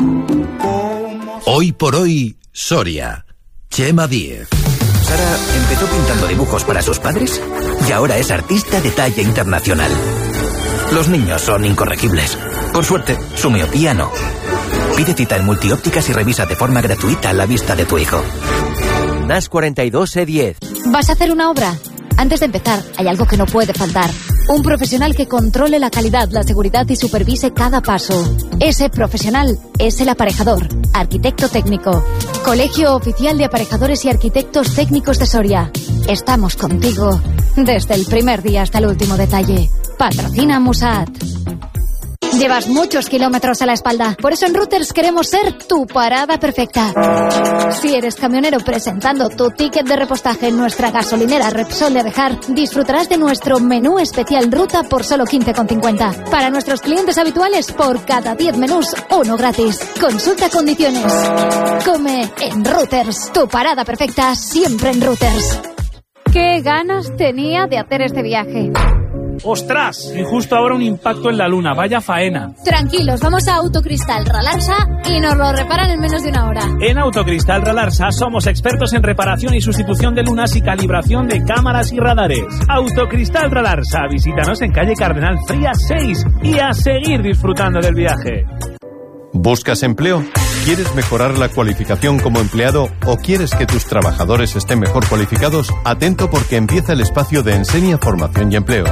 Hoy por hoy, Soria. Chema Díez. Sara empezó pintando dibujos para sus padres y ahora es artista de talla internacional. Los niños son incorregibles. Por suerte, su miopía no. Pide cita en Multiópticas y revisa de forma gratuita la vista de tu hijo. NAS 42E10. ¿Vas a hacer una obra? Antes de empezar, hay algo que no puede faltar. Un profesional que controle la calidad, la seguridad y supervise cada paso. Ese profesional es el aparejador, arquitecto técnico. Colegio Oficial de Aparejadores y Arquitectos Técnicos de Soria. Estamos contigo desde el primer día hasta el último detalle. Patrocina Musat. Llevas muchos kilómetros a la espalda. Por eso en Routers queremos ser tu parada perfecta. Si eres camionero presentando tu ticket de repostaje en nuestra gasolinera Repsol de Abejar, disfrutarás de nuestro menú especial ruta por solo 15,50. Para nuestros clientes habituales, por cada 10 menús, uno gratis. Consulta condiciones. Come en Routers. Tu parada perfecta siempre en Routers. ¿Qué ganas tenía de hacer este viaje? ¡Ostras! Y justo ahora un impacto en la luna. ¡Vaya faena! Tranquilos, vamos a Autocristal Ralarsa y nos lo reparan en menos de una hora. En Autocristal Ralarsa somos expertos en reparación y sustitución de lunas y calibración de cámaras y radares. Autocristal Ralarsa. Visítanos en calle Cardenal Frías 6 y a seguir disfrutando del viaje. ¿Buscas empleo? ¿Quieres mejorar la cualificación como empleado o quieres que tus trabajadores estén mejor cualificados? Atento porque empieza el espacio de Ensenia Formación y Empleo.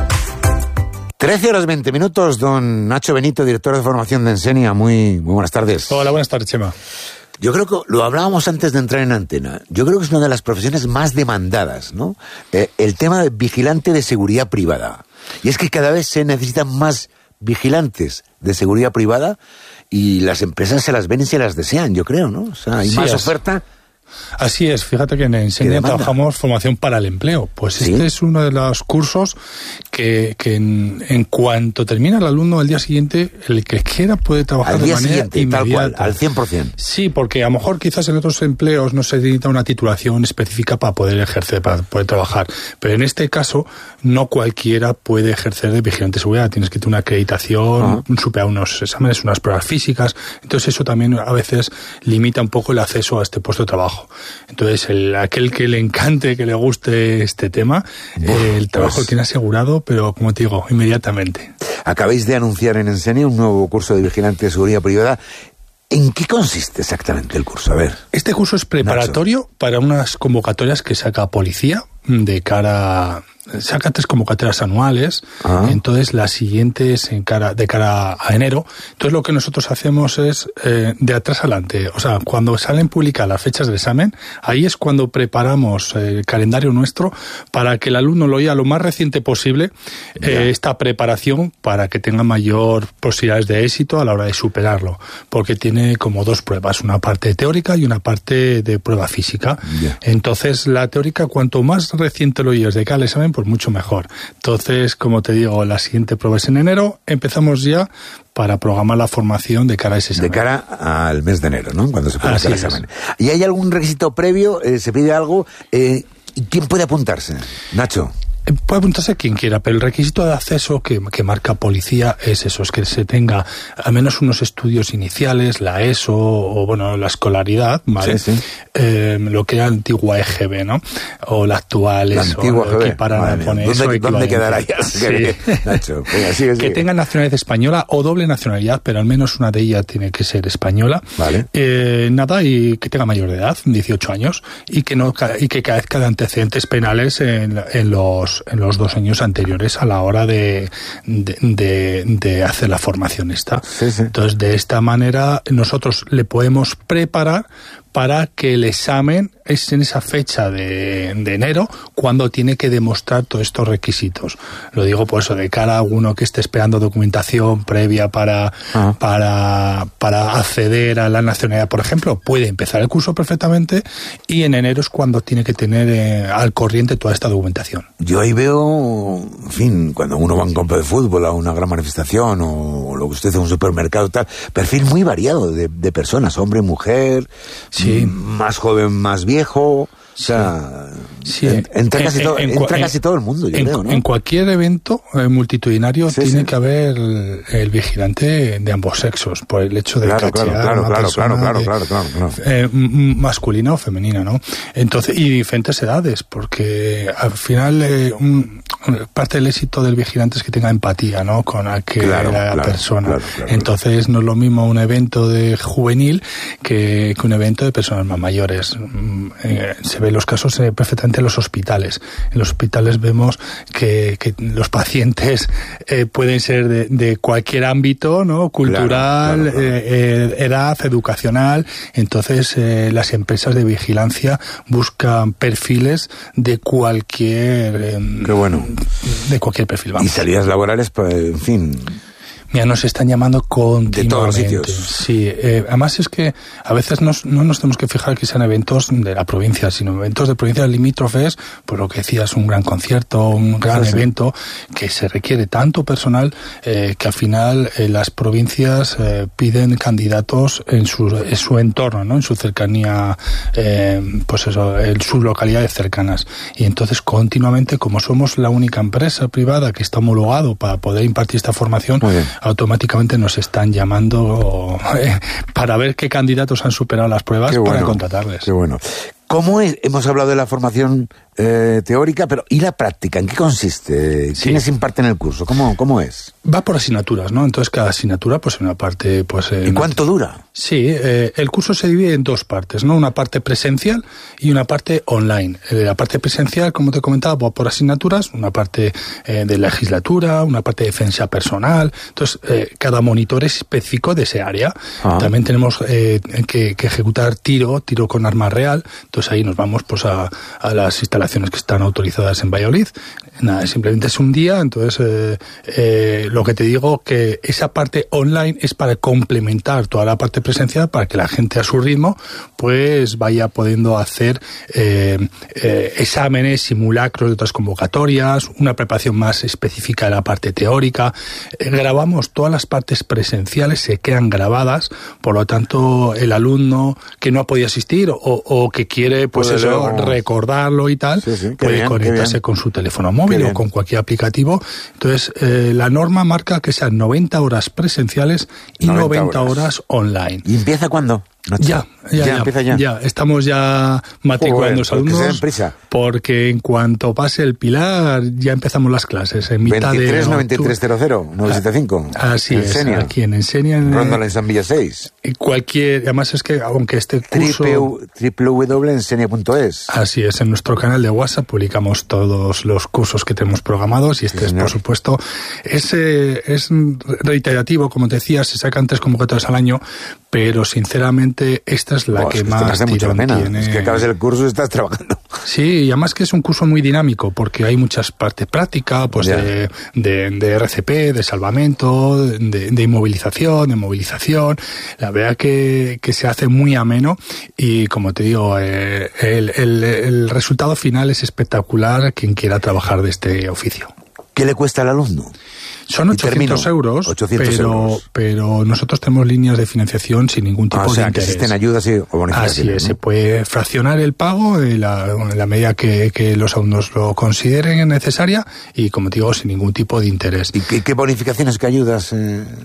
13:20, don Nacho Benito, director de formación de Ensenia. Muy buenas tardes. Hola, buenas tardes, Chema. Yo creo que lo hablábamos antes de entrar en antena. Yo creo que es una de las profesiones más demandadas, ¿no? El tema de vigilante de seguridad privada. Y es que cada vez se necesitan más vigilantes de seguridad privada y las empresas se las ven y se las desean, yo creo, ¿no? O sea, hay más oferta. Así es, fíjate que en Ensenia trabajamos formación para el empleo. Pues ¿sí? Este es uno de los cursos que en cuanto termina el alumno al día siguiente, el que quiera puede trabajar de manera inmediata. Tal cual, al 100%. Sí, porque a lo mejor quizás en otros empleos no se necesita una titulación específica para poder ejercer, para poder trabajar. Pero en este caso, no cualquiera puede ejercer de vigilante de seguridad. Tienes que tener una acreditación, superar unos exámenes, unas pruebas físicas. Entonces eso también a veces limita un poco el acceso a este puesto de trabajo. Entonces, aquel que le encante, que le guste este tema, el trabajo lo tiene asegurado, pero como te digo, inmediatamente. Acabáis de anunciar en Ensenia un nuevo curso de vigilante de seguridad privada. ¿En qué consiste exactamente el curso? A ver. Este curso es preparatorio, Nacho, para unas convocatorias que saca Policía de cara... Saca 3 convocatorias anuales, entonces la siguiente es de cara a enero. Entonces lo que nosotros hacemos es de atrás adelante, o sea, cuando salen publicadas las fechas del examen, ahí es cuando preparamos el calendario nuestro para que el alumno lo oiga lo más reciente posible, esta preparación para que tenga mayor posibilidades de éxito a la hora de superarlo, porque tiene como 2 pruebas, una parte teórica y una parte de prueba física. Entonces la teórica, cuanto más reciente lo oigas de cada examen, pues mucho mejor. Entonces, como te digo, la siguiente prueba es en enero. Empezamos ya para programar la formación de cara a ese examen. De cara al mes de enero, ¿no? Cuando se publica el examen. ¿Y hay algún requisito previo? ¿Se pide algo? ¿Quién puede apuntarse? Nacho. Puede apuntarse quien quiera, pero el requisito de acceso que marca Policía es eso, es que se tenga al menos unos estudios iniciales, la ESO o bueno, la escolaridad, ¿vale? Sí. Lo que era la antigua EGB, ¿no? O la actual ESO. La antigua EGB. Para poner eso. ¿Dónde quedará ya? Sí. Nacho, venga, sigue. Que tenga nacionalidad española o doble nacionalidad, pero al menos una de ellas tiene que ser española. Vale. Y que tenga mayor de edad, 18 años, y que carezca de antecedentes penales en los 2 años anteriores a la hora de hacer la formación esta. Sí. Entonces, de esta manera, nosotros le podemos preparar para que el examen es en esa fecha de enero cuando tiene que demostrar todos estos requisitos. Lo digo por eso, de cara a uno que esté esperando documentación previa para acceder a la nacionalidad, por ejemplo, puede empezar el curso perfectamente y en enero es cuando tiene que tener al corriente toda esta documentación. Yo ahí veo, en fin, cuando uno va a un campo de fútbol, a una gran manifestación o lo que usted hace en un supermercado, tal, perfil muy variado de personas, hombre, mujer, sí, más joven, más viejo. O sea, sí, entra casi todo el mundo, yo creo, ¿no? En cualquier evento multitudinario tiene que haber el vigilante de ambos sexos, por el hecho de cachear a una persona masculina o femenina, ¿no? Entonces, y diferentes edades, porque al final parte del éxito del vigilante es que tenga empatía, ¿no? Con la persona. Entonces, no es lo mismo un evento de juvenil que un evento de personas más mayores. Se ven los casos perfectamente en los hospitales. En los hospitales vemos que los pacientes pueden ser de cualquier ámbito, ¿no? Cultural, edad, educacional. Entonces, las empresas de vigilancia buscan perfiles de cualquier... Qué bueno. De cualquier perfil, vamos. Y salidas laborales, pues, en fin... Mira, nos están llamando continuamente. De todos los sitios. Sí, además es que a veces no nos tenemos que fijar que sean eventos de la provincia, sino eventos de provincias limítrofes, por lo que decías, un gran concierto, un gran evento, que se requiere tanto personal que al final las provincias piden candidatos en su entorno, ¿no? En su cercanía, pues eso, en sus localidades cercanas. Y entonces continuamente, como somos la única empresa privada que está homologado para poder impartir esta formación, automáticamente nos están llamando para ver qué candidatos han superado las pruebas para contratarles. Qué bueno. ¿Cómo es? Hemos hablado de la formación teórica, pero ¿y la práctica? ¿En qué consiste? ¿Quiénes imparten el curso? ¿Cómo es? Va por asignaturas, ¿no? Entonces cada asignatura, pues en una parte... pues ¿Y cuánto dura? Sí, el curso se divide en dos partes, ¿no? Una parte presencial y una parte online. La parte presencial, como te comentaba, va por asignaturas, una parte de legislatura, una parte de defensa personal. Entonces, cada monitor es específico de ese área. También tenemos que ejecutar tiro con arma real. Entonces ahí nos vamos pues a las instalaciones que están autorizadas en Valladolid. Nada, simplemente es un día. Entonces lo que te digo, que esa parte online es para complementar toda la parte presencial, para que la gente a su ritmo pues vaya pudiendo hacer exámenes, simulacros de otras convocatorias, una preparación más específica de la parte teórica. Grabamos todas las partes presenciales, se quedan grabadas, por lo tanto el alumno que no ha podido asistir o que quiere pues recordarlo y tal, puede conectarse con su teléfono móvil o con cualquier aplicativo. Entonces la norma marca que sean 90 horas presenciales y 90 horas online. ¿Y empieza cuándo? Ya empieza ya. Ya, estamos ya matriculando los alumnos, porque en cuanto pase el Pilar ya empezamos las clases en mitad 23 de 9300 975. Así es, Ensenia. aquí en Ensenia, Ronda en San Villa 6. Además es que aunque este curso www.ensenia.es. Así es, en nuestro canal de WhatsApp publicamos todos los cursos que tenemos programados y este es, por supuesto, es reiterativo, como te decía, se sacan 3 convocatorias al año, pero sinceramente esta es la que más tirón tiene. Es que acabas el curso y estás trabajando. Sí, y además que es un curso muy dinámico, porque hay muchas partes prácticas, pues de RCP, de salvamento, de inmovilización, de movilización. La verdad que se hace muy ameno y, como te digo, el resultado final es espectacular a quien quiera trabajar de este oficio. ¿Qué le cuesta al alumno? Son 800 euros, 800 euros. Pero nosotros tenemos líneas de financiación sin ningún tipo de interés. Que existen ayudas o bonificaciones. Así es, ¿no? Se puede fraccionar el pago en la medida que los alumnos lo consideren necesaria y, como te digo, sin ningún tipo de interés. ¿Y qué bonificaciones, qué ayudas?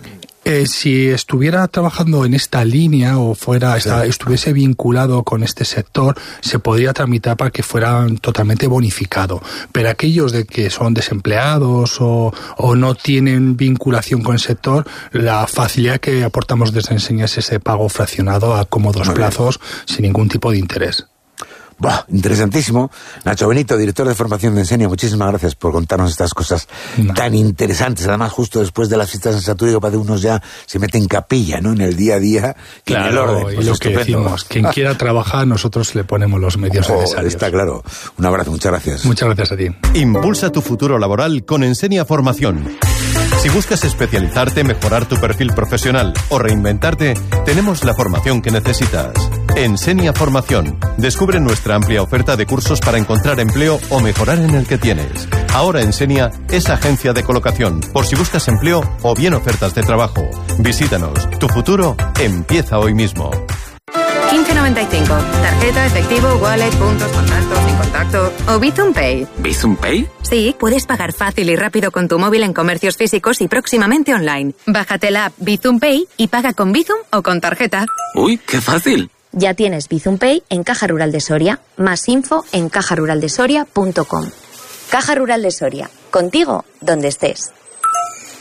Si estuviera trabajando en esta línea o estuviese vinculado con este sector, se podría tramitar para que fuera totalmente bonificado. Pero aquellos de que son desempleados o no tienen vinculación con el sector, la facilidad que aportamos desde Ensenia es ese pago fraccionado a cómodos plazos sin ningún tipo de interés. Buah, interesantísimo. Nacho Benito, director de formación de Ensenia, muchísimas gracias por contarnos estas cosas tan interesantes. Además, justo después de las fiestas en Santuario, para uno ya se mete en capilla, ¿no? En el día a día, claro, en el orden. Pues y lo que decimos, quien quiera trabajar, nosotros le ponemos los medios necesarios. Está claro. Un abrazo, muchas gracias. Muchas gracias a ti. Impulsa tu futuro laboral con Ensenia Formación. Si buscas especializarte, mejorar tu perfil profesional o reinventarte, tenemos la formación que necesitas. Ensenia Formación. Descubre nuestra amplia oferta de cursos para encontrar empleo o mejorar en el que tienes. Ahora Ensenia es agencia de colocación, por si buscas empleo o bien ofertas de trabajo. Visítanos. Tu futuro empieza hoy mismo. 15,95. Tarjeta, efectivo, wallet, puntos, contactos, sin contacto o Bizum Pay. ¿Bizum Pay? Sí, puedes pagar fácil y rápido con tu móvil en comercios físicos y próximamente online. Bájate la app Bizum Pay y paga con Bizum o con tarjeta. ¡Uy, qué fácil! Ya tienes Bizum Pay en Caja Rural de Soria. Más info en cajaruraldesoria.com. Caja Rural de Soria. Contigo, donde estés.